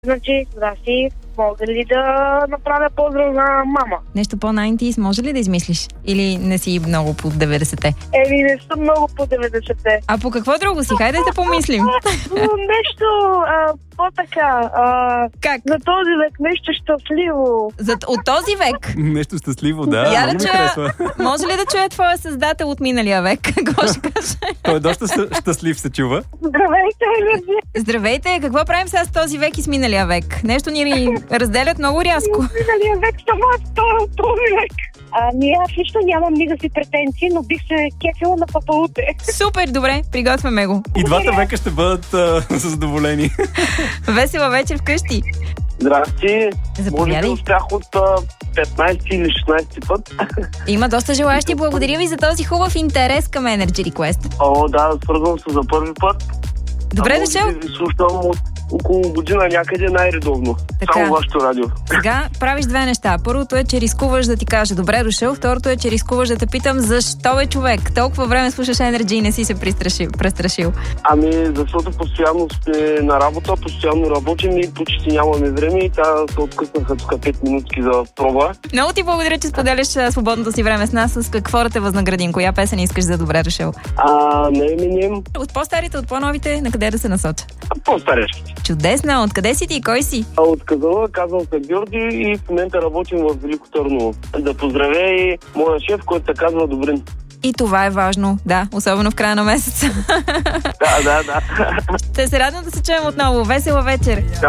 Значи, здрасти, мога ли да направя поздрав на мама? Нещо по-90s може ли да измислиш? Или не си много по 90-те? Не съм много по 90-те. А по какво друго си? Хайде да помислим. Нещо по-така. Как? За този век нещо щастливо. От този век? Нещо щастливо, да. Я Много да ми чуя, харесва. може ли да чуя твоя създател от миналия век? Какво ще каже? Той е доста щастлив, се чува. Здравейте, Енергия. Здравейте, какво правим сега с този век и с миналия век? Нещо ни разделят много рязко. Миналия век сама този век. Аз лично нямам никакви претенции, но бих се кефила на папаутре. Супер, добре, приготвяме го. И двата века ще бъдат задоволени. Весела вечер вкъщи. Здрасти. Може би Заповядай. успях от 15 или 16 път. Има доста желаящи. Благодаря ви за този хубав интерес към Energy Request. О, да, свързвам се за първи път. Добре Може дошъл. би ви слушам от около година някъде най-редовно. Така. Само вашето радио. Сега правиш две неща. Първото е, че рискуваш да ти кажа добре дошъл. Второто е, че рискуваш да те питам защо бе човек. Толкова време слушаш Energy и не си се престрашил. Защото постоянно сме на работа, постоянно работим и почти нямаме време и тя се откъснаха тук 5 минутки за проба. Много ти благодаря, че споделяш свободното си време с нас. С какво да те възнаградим? Коя песен искаш за добре дошъл? На Eminem, От по-старите, от по-новите, на къде да се насоча? по-старешки. Чудесно! Откъде си ти и кой си? От Казала, казвам се Георги и в момента работим в Велико Търново. Да поздравя и моя шеф, който се казва Добрин. И това е важно, да, особено в края на месеца. Да. Ще се радвам да се чуем отново. Весела вечер! Чао!